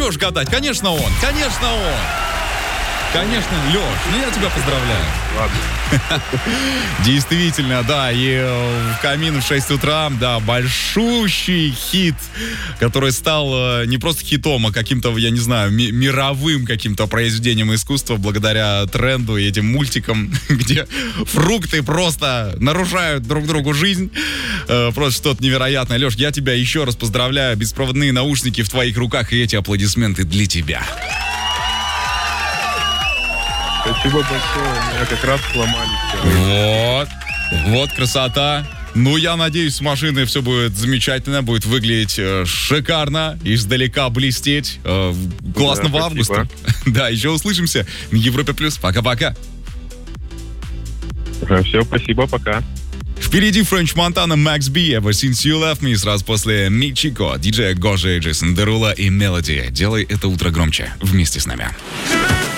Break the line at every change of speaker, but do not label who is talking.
пойдешь гадать? Конечно, он. Конечно, он. Конечно, Лёш, ну я тебя поздравляю.
Ладно.
Действительно, да, и в камин в 6 утра, да, большущий хит, который стал не просто хитом, а каким-то, я не знаю, мировым каким-то произведением искусства благодаря тренду и этим мультикам, где фрукты просто нарушают друг другу жизнь. Просто что-то невероятное. Лёш, я тебя еще раз поздравляю. Беспроводные наушники в твоих руках, и эти аплодисменты для тебя.
Спасибо большое, у меня как раз сломались.
Вот красота. Ну, я надеюсь, с машиной все будет замечательно, будет выглядеть шикарно, издалека блестеть. Классного августа. Да, еще услышимся на Европе+. Пока-пока.
Все, спасибо, пока.
Впереди Френч Монтана, Макс Би, Ever Since You Left Me. Сразу после Мичико, диджея Гожи, Джейсон Деруло и Мелоди. Делай это утро громче вместе с нами.